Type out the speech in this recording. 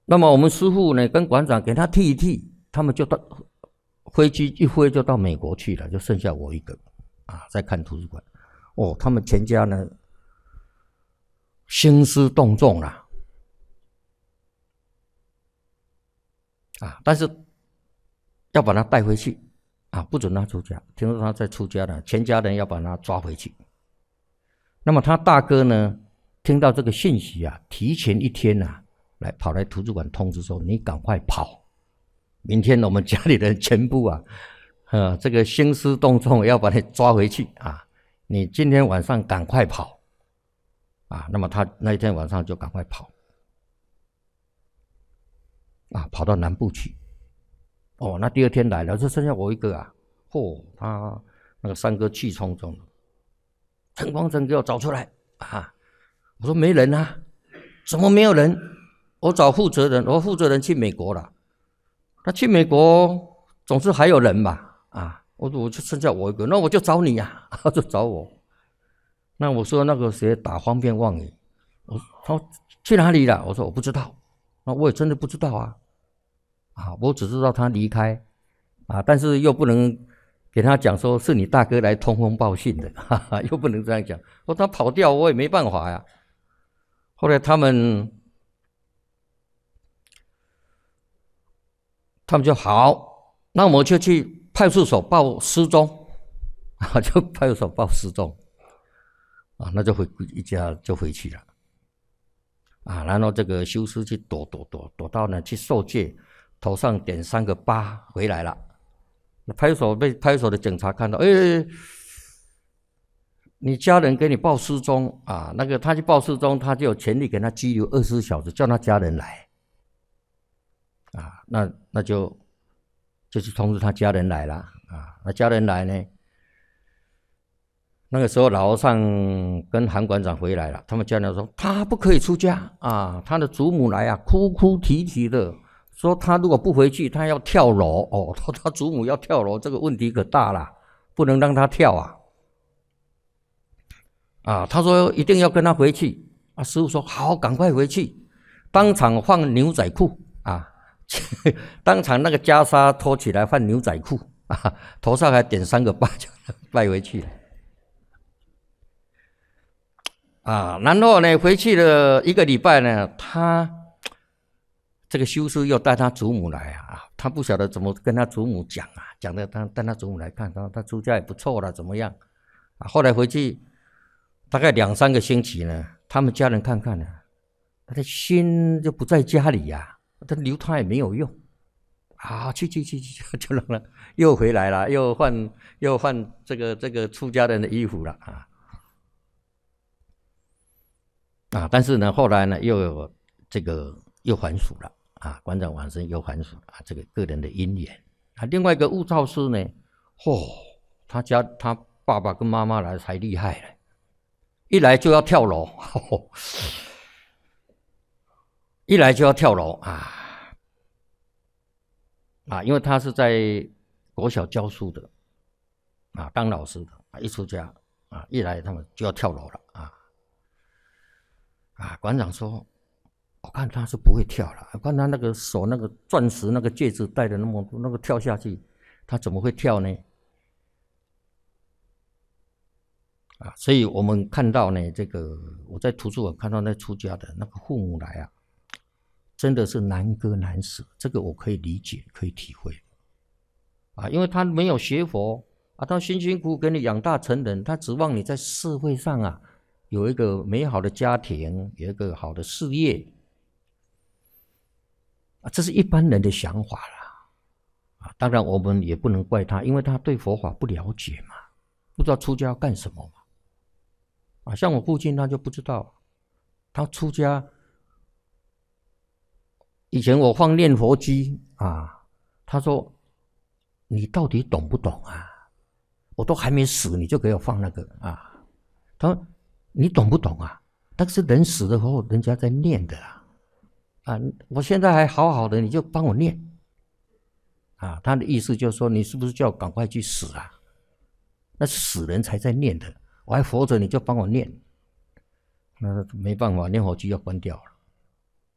那么我们师父呢，跟馆长给他剃一剃，他们就到飞机一飞就到美国去了，就剩下我一个啊，在看图书馆。哦，他们全家呢兴师动众啦，啊，但是要把他带回去啊，不准他出家。听说他在出家了，全家人要把他抓回去。那么他大哥呢，听到这个信息啊，提前一天啊，跑来图书馆通知说：“你赶快跑，明天我们家里人全部啊，这个兴师动众要把你抓回去啊，你今天晚上赶快跑啊！”那么他那一天晚上就赶快跑啊，跑到南部去。哦，那第二天来了，就剩下我一个啊。他那个三哥气冲冲的，陈光诚给我找出来啊！我说没人啊，怎么没有人？我找负责人，我负责人去美国了。他去美国总是还有人吧？啊，我就剩下我一个，那我就找你呀，就找我。那我说那个谁打方便妄语，他说去哪里了？我说我不知道。那我也真的不知道啊。我只知道他离开啊，但是又不能给他讲说是你大哥来通风报信的，又不能这样讲。说他跑掉，我也没办法呀。后来他们就好，那我就去派出所报失踪啊，就派出所报失踪啊，那就一家就回去了啊。然后这个修师去躲到呢去受戒，头上点3个疤回来了。派出所被派出所的警察看到，你家人给你报失踪啊，那个他去报失踪，他就有权利给他拘留24小时，叫他家人来啊。那就去通知他家人来了啊。那家人来呢，那个时候老和尚跟韩馆长回来了，他们家人说他不可以出家啊，他的祖母来啊，哭哭啼啼的。说他如果不回去，他要跳楼哦。他祖母要跳楼，这个问题可大了，不能让他跳啊！啊，他说一定要跟他回去啊。师父说好，赶快回去，当场换牛仔裤啊，当场那个袈裟脱起来换牛仔裤啊，头上还点3个疤，就带回去了啊。然后呢，回去了1个礼拜呢，这个修师又带他祖母来啊，他不晓得怎么跟他祖母讲啊，讲的他带他祖母来看，他出家也不错了，怎么样啊？后来回去大概2、3个星期呢，他们家人看看呢，他的心就不在家里呀，他留他也没有用啊，去，就让他又回来了，又换这个出家人的衣服了啊，但是呢，后来呢，又有又还俗了。啊，馆长往生又还俗啊，这个个人的因缘啊。另外一个悟照师呢，他爸爸跟妈妈来才厉害了，一来就要跳楼，一来就要跳楼啊！因为他是在国小教书的啊，当老师的啊，一出家啊，一来他们就要跳楼了啊！馆长说。我看他是不会跳了，我看他那个手那个钻石那个戒指戴的那么多，那个跳下去，他怎么会跳呢？啊，所以我们看到呢，这个我在图书馆看到那出家的那个父母来啊，真的是难割难舍，这个我可以理解，可以体会啊，因为他没有学佛啊，他辛辛苦苦给你养大成人，他指望你在社会上啊有一个美好的家庭，有一个好的事业。这是一般人的想法啦，当然我们也不能怪他，因为他对佛法不了解嘛，不知道出家要干什么嘛。像我父亲他就不知道，他出家以前我放念佛机啊，他说你到底懂不懂啊？我都还没死，你就给我放那个啊？他说你懂不懂啊？但是人死了后，人家在念的我现在还好好的，你就帮我念啊！他的意思就是说，你是不是叫我赶快去死啊？那是死人才在念的，我还活着，你就帮我念，那没办法，念佛机要关掉了。